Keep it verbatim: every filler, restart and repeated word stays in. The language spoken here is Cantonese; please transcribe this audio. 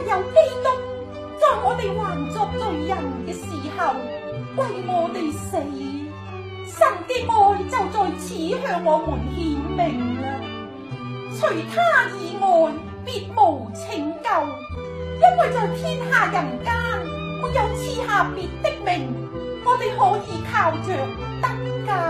有基督在我哋還作罪人嘅時候為我哋死，神嘅愛就在此向我們顯明啦。除他以外別無拯救，因為在天下人間沒有賜下別的名，我哋可以靠着得